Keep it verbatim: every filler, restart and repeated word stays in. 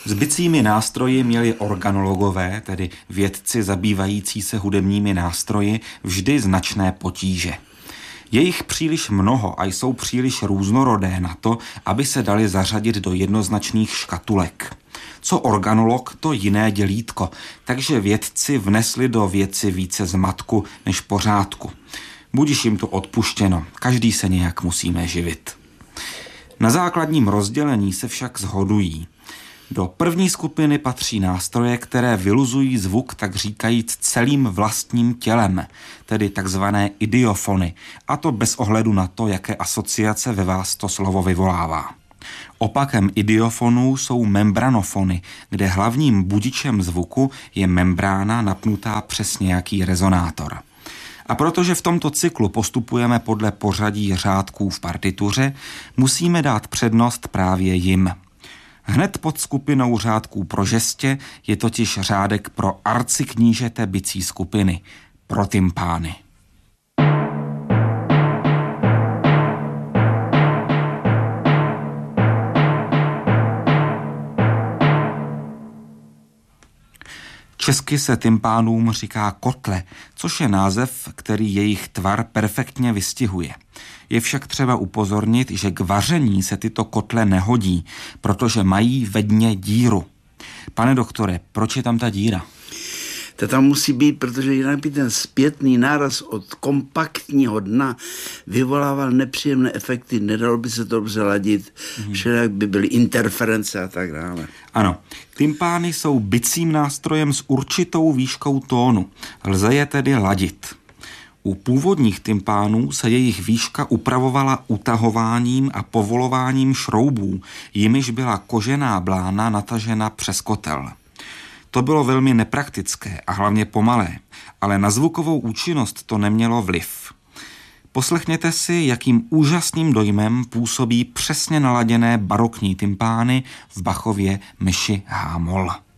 S bicími nástroji měli organologové, tedy vědci zabývající se hudebními nástroji, vždy značné potíže. Je jich příliš mnoho a jsou příliš různorodé na to, aby se dali zařadit do jednoznačných škatulek. Co organolog, to jiné dělítko, takže vědci vnesli do věci více zmatku než pořádku. Budiž jim to odpuštěno, každý se nějak musíme živit. Na základním rozdělení se však shodují. Do první skupiny patří nástroje, které vyluzují zvuk tak říkajíc celým vlastním tělem, tedy takzvané idiofony, a to bez ohledu na to, jaké asociace ve vás to slovo vyvolává. Opakem idiofonů jsou membranofony, kde hlavním budičem zvuku je membrána napnutá přes nějaký rezonátor. A protože v tomto cyklu postupujeme podle pořadí řádků v partituře, musíme dát přednost právě jim. Hned pod skupinou řádků pro žestě je totiž řádek pro arciknížete bicí skupiny, pro tympány. Česky se tympánům říká kotle, což je název, který jejich tvar perfektně vystihuje. Je však třeba upozornit, že k vaření se tyto kotle nehodí, protože mají ve dně díru. Pane doktore, proč je tam ta díra? To tam musí být, protože jinak by ten zpětný náraz od kompaktního dna vyvolával nepříjemné efekty, nedalo by se to dobře ladit, mm. všelijak by byly interference a tak dále. Ano, tympány jsou bicím nástrojem s určitou výškou tónu, lze je tedy ladit. U původních tympánů se jejich výška upravovala utahováním a povolováním šroubů, jimiž byla kožená blána natažena přes kotel. To bylo velmi nepraktické a hlavně pomalé, ale na zvukovou účinnost to nemělo vliv. Poslechněte si, jakým úžasným dojmem působí přesně naladěné barokní tympány v Bachově Mši H-moll.